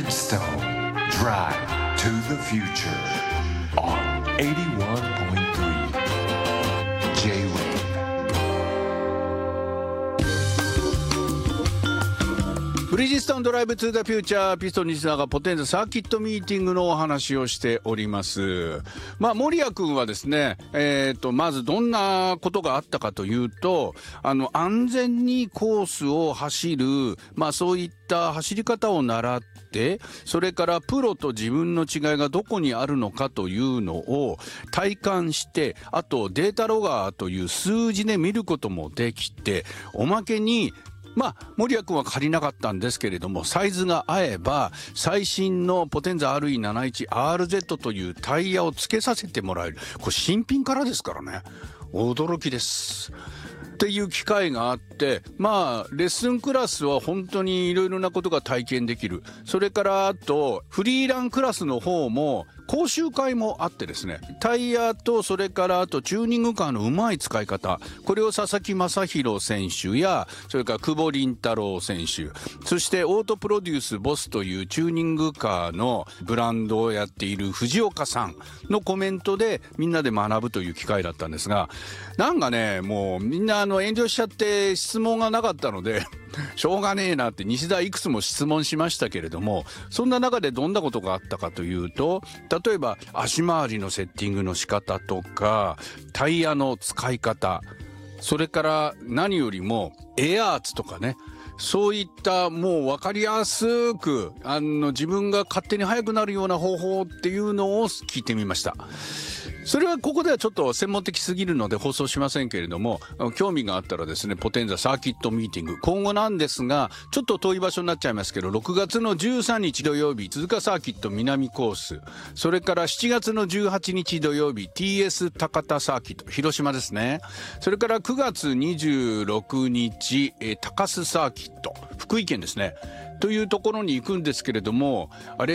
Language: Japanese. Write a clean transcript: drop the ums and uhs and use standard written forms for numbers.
Bridgestone Drive to the Future on 81.3 J-Wave。 ブリヂストンドライブトゥーザフューチャー、ピストンリスナーがポテンザサーキットミーティングのお話をしております。森谷君はですね、まずどんなことがあったかというと、安全にコースを走る、そういった走り方を習って、それからプロと自分の違いがどこにあるのかというのを体感して、あとデータロガーという数字で見ることもできて、おまけに森谷君は借りなかったんですけれども、サイズが合えば最新のポテンザ RE71RZ というタイヤを付けさせてもらえる。これ新品からですからね、驚きですっていう機会があって、レッスンクラスは本当にいろいろなことが体験できる。それからあとフリーランクラスの方も講習会もあってですね、タイヤとそれからあとチューニングカーのうまい使い方、これを佐々木正宏選手やそれから久保凛太郎選手、そしてオートプロデュースボスというチューニングカーのブランドをやっている藤岡さんのコメントでみんなで学ぶという機会だったんですが、なんかね、もうみんな遠慮しちゃって質問がなかったのでしょうがねえなって西田いくつも質問しましたけれども、そんな中でどんなことがあったかというと、例えば足回りのセッティングの仕方とかタイヤの使い方、それから何よりもエアーツとかね、そういったもう分かりやすく自分が勝手に速くなるような方法っていうのを聞いてみました。それはここではちょっと専門的すぎるので放送しませんけれども、興味があったらですね、ポテンザサーキットミーティング、今後なんですがちょっと遠い場所になっちゃいますけど、6月の13日土曜日鈴鹿サーキット南コース、それから7月の18日土曜日 TS 高田サーキット広島ですね、それから9月26日高須サーキット福井県ですねというところに行くんですけれども、あれ